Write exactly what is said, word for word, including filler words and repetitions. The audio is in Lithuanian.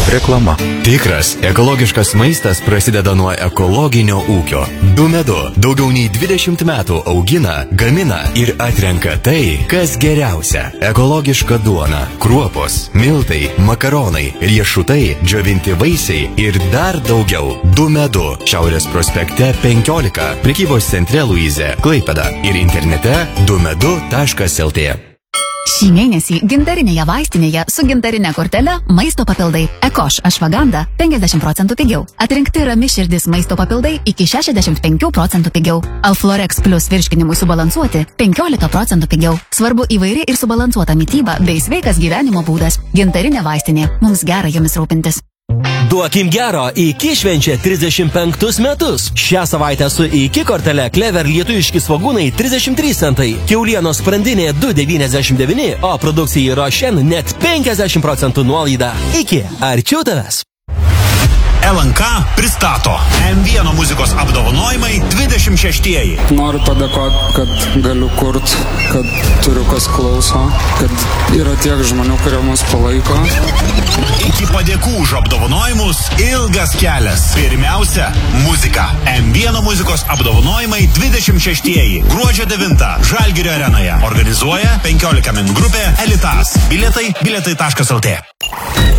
Reklama. Tikras ekologiškas maistas prasideda nuo ekologinio ūkio. Dumedu daugiau nei dvidešimt metų augina, gamina ir atrenka tai, kas geriausia. Ekologiška duona, kruopos, miltai, makaronai, riešutai, džiovinti vaisiai ir dar daugiau. Dumedu. Šiaurės prospekte penkiolika, prekybos centre Luizė, Klaipėda ir internete dumedu taškas lt. Šį mėnesį gintarinėje vaistinėje su gintarinė kortele maisto papildai Ekoš Ashwagandha penkiasdešimt procentų pigiau. Atrinkti Rami širdis maisto papildai iki šešiasdešimt penkių procentų pigiau. Alflorex Plus virškinimui subalansuoti penkiolika procentų pigiau. Svarbu įvairi ir subalansuota mityba bei sveikas gyvenimo būdas. Gintarinė vaistinė. Mums gera jomis rūpintis. Duokim gero, iki švenčia trisdešimt penktus metus. Šią savaitę su iki kortele Clever lietuviški svogūnai trisdešimt trys centai, kiaulienos sprandinė du devyniasdešimt devyni, o produkcijai Rošen net penkiasdešimt procentų nuolaida. Iki, arčiau tavęs. L N K pristato M vienas muzikos apdovanojimai dvidešimt šeštieji. Noriu padėkoti, kad galiu kurt, kad turiu kas klauso, kad yra tiek žmonių, kurie mus palaiko. Iki padėkų už apdovanojimus ilgas kelias. Pirmiausia, muzika. M vienas muzikos apdovanojimai dvidešimt šeštieji. Gruodžio devintą Žalgirio arenoje. Organizuoja penkiolika min grupė Elitas. Bilietai bilietai taškas lt.